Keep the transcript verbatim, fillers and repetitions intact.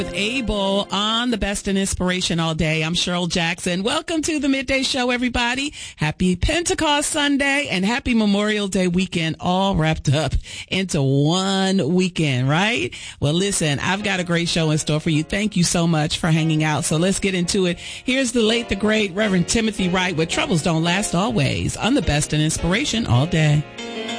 With Abel on the Best in Inspiration all day. I'm Cheryl Jackson. Welcome to the Midday Show, everybody. Happy Pentecost Sunday and happy Memorial Day weekend, all wrapped up into one weekend, right? Well, listen, I've got a great show in store for you. Thank you so much for hanging out. So let's get into it. Here's the late, the great Reverend Timothy Wright with Troubles Don't Last Always on the Best in Inspiration all day.